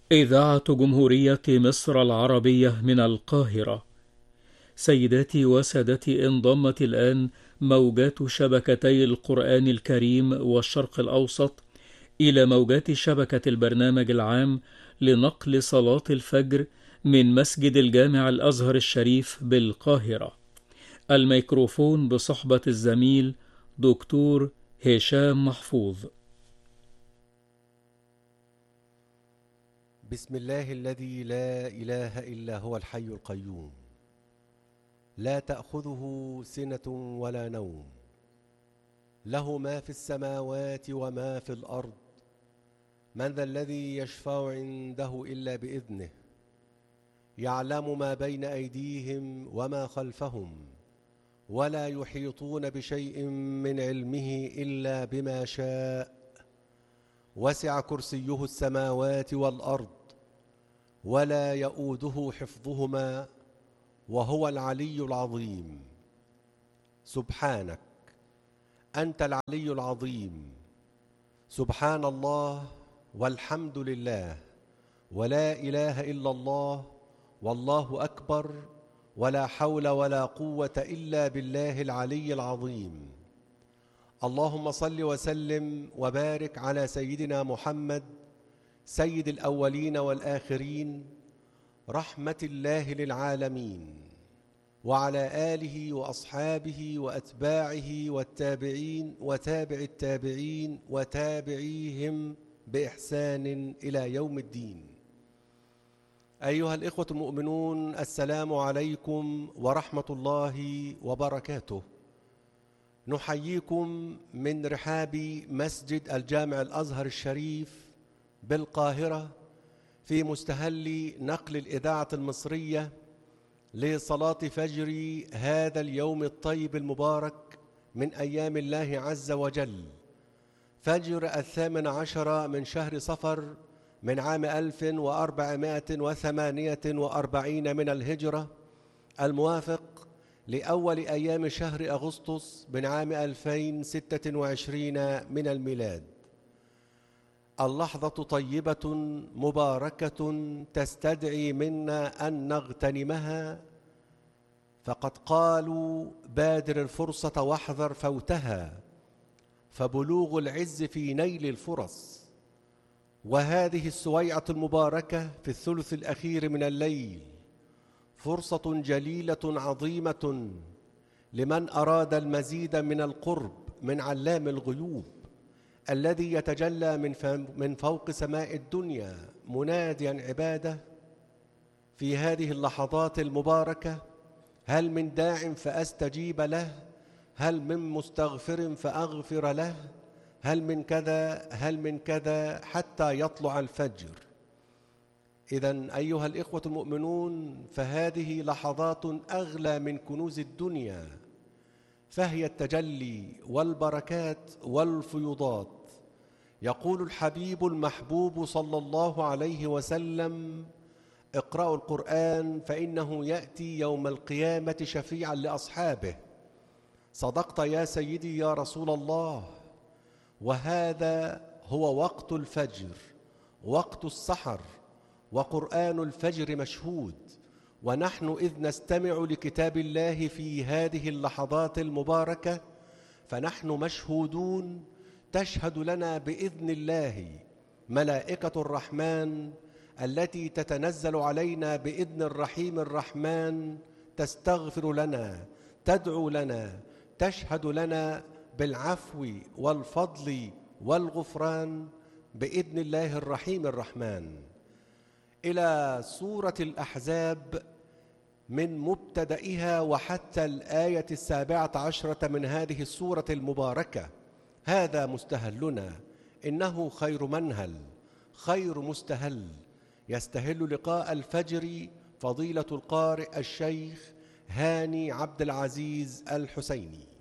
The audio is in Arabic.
إذاعة جمهورية مصر العربية من القاهرة. سيداتي وسادتي، انضمت الآن موجات شبكتي القرآن الكريم والشرق الأوسط إلى موجات شبكة البرنامج العام لنقل صلاة الفجر من مسجد الجامع الأزهر الشريف بالقاهرة. الميكروفون بصحبة الزميل دكتور هشام محفوظ. بسم الله الذي لا إله إلا هو الحي القيوم، لا تأخذه سنة ولا نوم، له ما في السماوات وما في الأرض. من ذا الذي يشفع عنده إلا بإذنه، يعلم ما بين أيديهم وما خلفهم، ولا يحيطون بشيء من علمه إلا بما شاء. وسع كرسيه السماوات والأرض، ولا يؤوده حفظهما، وهو العلي العظيم. سبحانك، أنت العلي العظيم. سبحان الله والحمد لله ولا إله إلا الله والله أكبر، ولا حول ولا قوة إلا بالله العلي العظيم. اللهم صل وسلم وبارك على سيدنا محمد، سيد الأولين والآخرين، رحمة الله للعالمين، وعلى آله وأصحابه وأتباعه والتابعين وتابع التابعين وتابعيهم بإحسان إلى يوم الدين. أيها الإخوة المؤمنون، السلام عليكم ورحمة الله وبركاته. نحييكم من رحاب مسجد الجامع الأزهر الشريف بالقاهرة في مستهل نقل الإذاعة المصرية لصلاة فجر هذا اليوم الطيب المبارك من أيام الله عز وجل، فجر 18 من شهر صفر من عام 1448 من الهجرة، الموافق لأول أيام شهر أغسطس من عام 2026 من الميلاد. اللحظة طيبة مباركة تستدعي منا أن نغتنمها، فقد قالوا: بادر الفرصة واحذر فوتها، فبلوغ العز في نيل الفرص. وهذه السويعة المباركة في الثلث الأخير من الليل فرصة جليلة عظيمة لمن أراد المزيد من القرب من علام الغيوب الذي يتجلى من فوق سماء الدنيا مناديا عباده في هذه اللحظات المباركة: هل من داع فأستجيب له؟ هل من مستغفر فأغفر له؟ هل من كذا هل من كذا حتى يطلع الفجر. إذن أيها الإخوة المؤمنون، فهذه لحظات أغلى من كنوز الدنيا، فهي التجلي والبركات والفيوضات. يقول الحبيب المحبوب صلى الله عليه وسلم: اقرأوا القرآن فإنه يأتي يوم القيامة شفيعا لأصحابه. صدقت يا سيدي يا رسول الله، وهذا هو وقت الفجر، وقت السحر، وقرآن الفجر مشهود، ونحن إذ نستمع لكتاب الله في هذه اللحظات المباركة فنحن مشهودون. تشهد لنا بإذن الله ملائكة الرحمن التي تتنزل علينا بإذن الرحيم الرحمن، تستغفر لنا، تدعو لنا، تشهد لنا بالعفو والفضل والغفران بإذن الله الرحيم الرحمن. إلى سورة الأحزاب من مبتدئها وحتى الآية 17 من هذه السورة المباركة، هذا مستهلنا، إنه خير منهل، خير مستهل. يستهل لقاء الفجر فضيلة القارئ الشيخ هاني عبد العزيز الحسيني.